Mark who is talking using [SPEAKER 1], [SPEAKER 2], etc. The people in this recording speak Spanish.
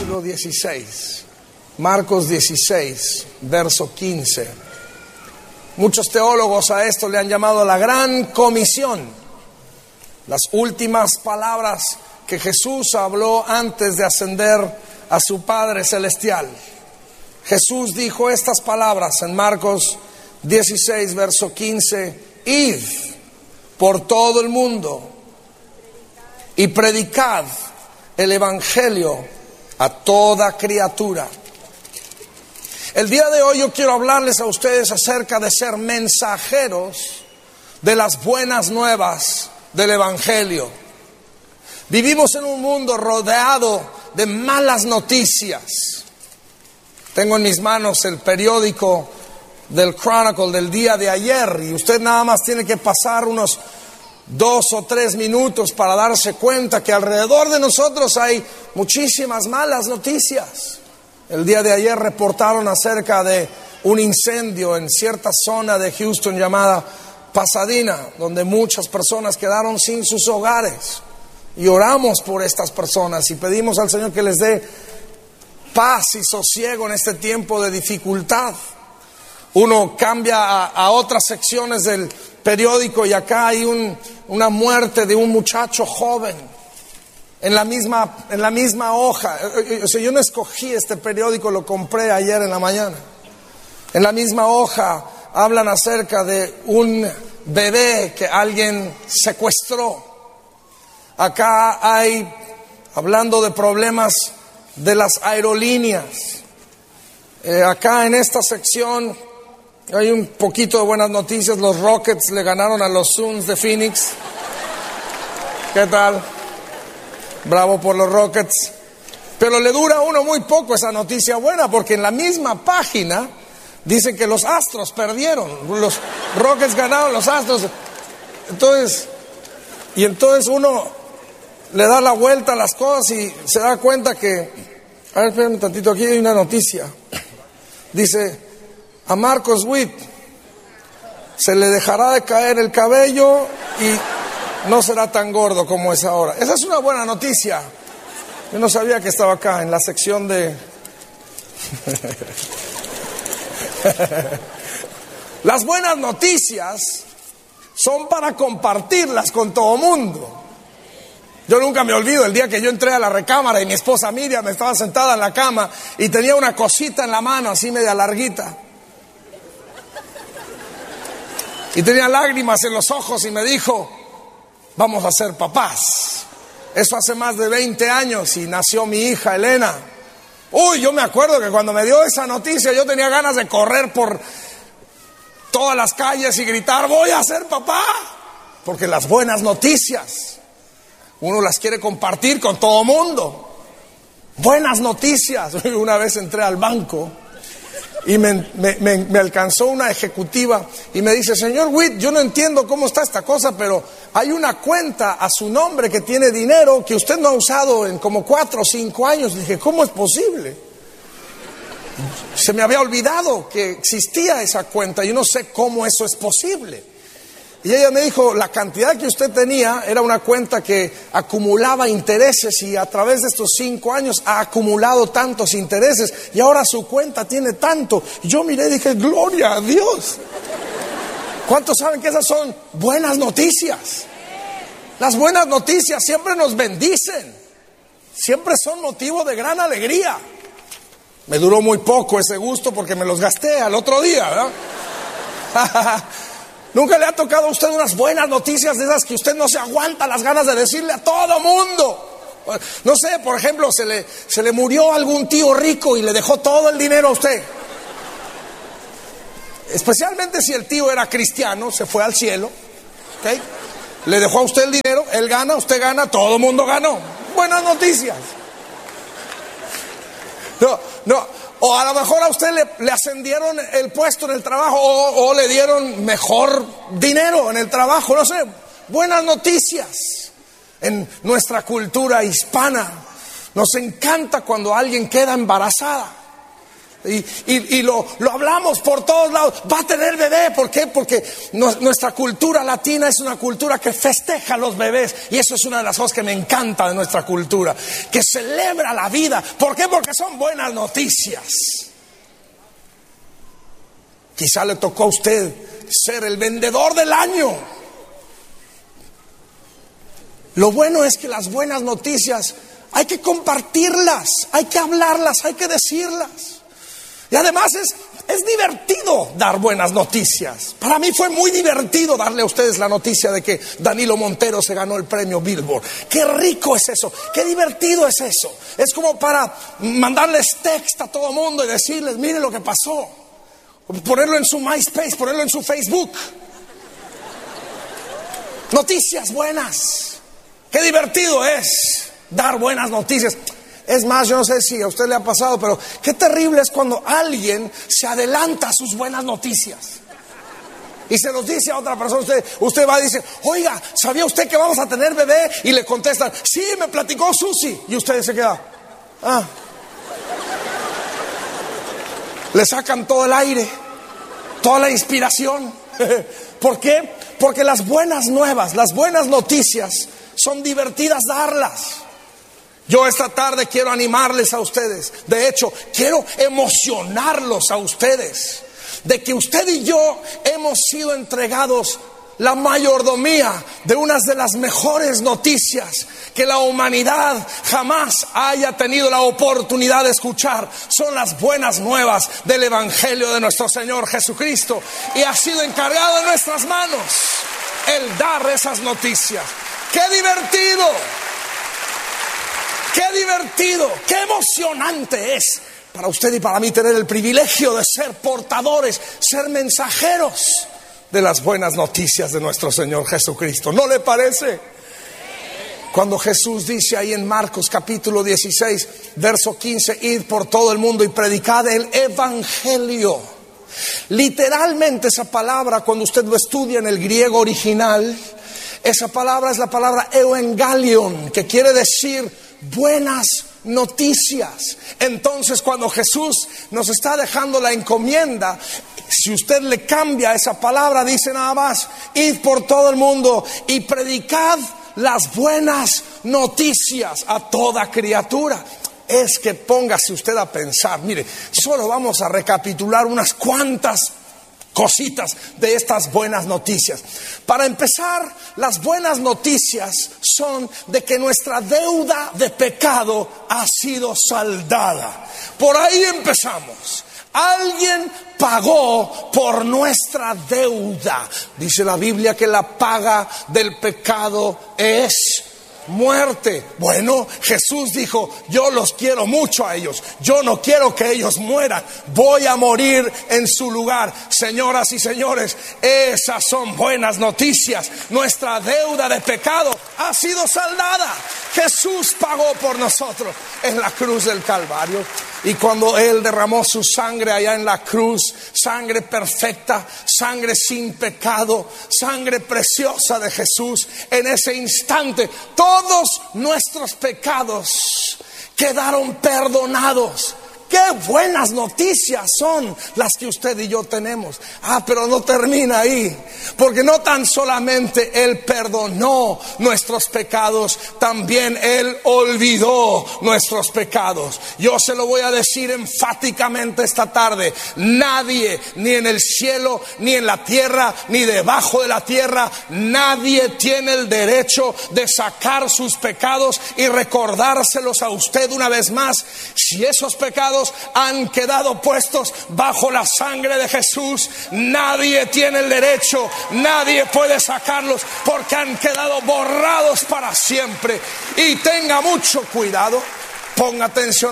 [SPEAKER 1] capítulo 16, Marcos 16, verso 15. Muchos teólogos a esto le han llamado la gran comisión, las últimas palabras que Jesús habló antes de ascender a su Padre Celestial. Jesús dijo estas palabras en Marcos 16, verso 15: id por todo el mundo y predicad el evangelio a toda criatura. El día de hoy yo quiero hablarles a ustedes acerca de ser mensajeros de las buenas nuevas del evangelio. Vivimos en un mundo rodeado de malas noticias. Tengo en mis manos el periódico del Chronicle del día de ayer y usted nada más tiene que pasar unos 2 o 3 minutos para darse cuenta que alrededor de nosotros hay muchísimas malas noticias. El día de ayer reportaron acerca de un incendio en cierta zona de Houston llamada Pasadena, donde muchas personas quedaron sin sus hogares. Y oramos por estas personas y pedimos al Señor que les dé paz y sosiego en este tiempo de dificultad. Uno cambia a otras secciones del periódico y acá hay una muerte de un muchacho joven en la misma hoja. O sea, yo no escogí este periódico, lo compré ayer en la mañana. En la misma hoja hablan acerca de un bebé que alguien secuestró. Acá hay, hablando de problemas de las aerolíneas. Acá en esta sección hay un poquito de buenas noticias. Los Rockets le ganaron a los Suns de Phoenix. ¿Qué tal? Bravo por los Rockets. Pero le dura a uno muy poco esa noticia buena, porque en la misma página dicen que los Astros perdieron. Los Rockets ganaron, los Astros. Entonces uno le da la vuelta a las cosas y se da cuenta que... A ver, espérame tantito, aquí hay una noticia. Dice: a Marcos Witt se le dejará de caer el cabello y no será tan gordo como es ahora. Esa es una buena noticia. Yo no sabía que estaba acá en la sección de... Las buenas noticias son para compartirlas con todo mundo. Yo nunca me olvido el día que yo entré a la recámara y mi esposa Miriam estaba sentada en la cama y tenía una cosita en la mano así media larguita. Y tenía lágrimas en los ojos y me dijo: vamos a ser papás. Eso hace más de 20 años y nació mi hija Elena. Uy, yo me acuerdo que cuando me dio esa noticia yo tenía ganas de correr por todas las calles y gritar: voy a ser papá. Porque las buenas noticias uno las quiere compartir con todo mundo. Buenas noticias. Una vez entré al banco y me alcanzó una ejecutiva y me dice: señor Witt, yo no entiendo cómo está esta cosa, pero hay una cuenta a su nombre que tiene dinero que usted no ha usado en como 4 o 5 años. Le dije: ¿cómo es posible? Se me había olvidado que existía esa cuenta. Yo no sé cómo eso es posible. Y ella me dijo: la cantidad que usted tenía era una cuenta que acumulaba intereses y a través de estos 5 años ha acumulado tantos intereses y ahora su cuenta tiene tanto. Y yo miré y dije: gloria a Dios. ¿Cuántos saben que esas son buenas noticias? Las buenas noticias siempre nos bendicen, siempre son motivo de gran alegría. Me duró muy poco ese gusto porque me los gasté al otro día, ¿verdad? ¿Nunca le ha tocado a usted unas buenas noticias de esas que usted no se aguanta las ganas de decirle a todo mundo? No sé, por ejemplo, se le murió algún tío rico y le dejó todo el dinero a usted. Especialmente si el tío era cristiano, se fue al cielo, ¿okay? Le dejó a usted el dinero, él gana, usted gana, todo el mundo ganó. Buenas noticias. No. O a lo mejor a usted le ascendieron el puesto en el trabajo o le dieron mejor dinero en el trabajo, no sé. Buenas noticias. En nuestra cultura hispana nos encanta cuando alguien queda embarazada. Y lo hablamos por todos lados. Va a tener bebé. ¿Por qué? Porque nuestra cultura latina es una cultura que festeja a los bebés. Y eso es una de las cosas que me encanta de nuestra cultura, que celebra la vida. ¿Por qué? Porque son buenas noticias. Quizá le tocó a usted ser el vendedor del año. Lo bueno es que las buenas noticias hay que compartirlas, hay que hablarlas, hay que decirlas. Y además es divertido dar buenas noticias. Para mí fue muy divertido darle a ustedes la noticia de que Danilo Montero se ganó el premio Billboard. Qué rico es eso, qué divertido es eso. Es como para mandarles texto a todo mundo y decirles, miren lo que pasó. Ponerlo en su MySpace, ponerlo en su Facebook. Noticias buenas. Qué divertido es dar buenas noticias. Es más, yo no sé si a usted le ha pasado, pero qué terrible es cuando alguien se adelanta a sus buenas noticias y se los dice a otra persona. Usted va y dice, oiga, ¿sabía usted que vamos a tener bebé? Y le contestan, sí, me platicó Susi. Y usted se queda, le sacan todo el aire, toda la inspiración. ¿Por qué? Porque las buenas nuevas, las buenas noticias son divertidas darlas. Yo esta tarde quiero animarles a ustedes. De hecho, quiero emocionarlos a ustedes de que usted y yo hemos sido entregados la mayordomía de unas de las mejores noticias que la humanidad jamás haya tenido la oportunidad de escuchar. Son las buenas nuevas del Evangelio de nuestro Señor Jesucristo. Y ha sido encargado en nuestras manos el dar esas noticias. ¡Qué divertido! ¡Qué divertido! ¡Qué emocionante es para usted y para mí tener el privilegio de ser portadores, ser mensajeros de las buenas noticias de nuestro Señor Jesucristo? ¿No le parece? Cuando Jesús dice ahí en Marcos capítulo 16, verso 15, id por todo el mundo y predicad el Evangelio. Literalmente esa palabra, cuando usted lo estudia en el griego original, esa palabra es la palabra euangelion, que quiere decir buenas noticias. Entonces, cuando Jesús nos está dejando la encomienda, si usted le cambia esa palabra, dice nada más, id por todo el mundo y predicad las buenas noticias a toda criatura. Es que póngase usted a pensar, mire, solo vamos a recapitular unas cuantas cositas de estas buenas noticias. Para empezar, las buenas noticias son de que nuestra deuda de pecado ha sido saldada. Por ahí empezamos. Alguien pagó por nuestra deuda. Dice la Biblia que la paga del pecado es muerte. Bueno, Jesús dijo, yo los quiero mucho a ellos, yo no quiero que ellos mueran, voy a morir en su lugar. Señoras y señores, esas son buenas noticias. Nuestra deuda de pecado ha sido saldada. Jesús pagó por nosotros en la cruz del Calvario. Y cuando Él derramó su sangre allá en la cruz, sangre perfecta, sangre sin pecado, sangre preciosa de Jesús, en ese instante todos nuestros pecados quedaron perdonados. Qué buenas noticias son las que usted y yo tenemos. Pero no termina ahí, porque no tan solamente Él perdonó nuestros pecados, también Él olvidó nuestros pecados. Yo se lo voy a decir enfáticamente esta tarde: nadie, ni en el cielo, ni en la tierra, ni debajo de la tierra, nadie tiene el derecho de sacar sus pecados y recordárselos a usted una vez más. Si esos pecados han quedado puestos bajo la sangre de Jesús, nadie tiene el derecho, nadie puede sacarlos, porque han quedado borrados para siempre. Y tenga mucho cuidado, ponga atención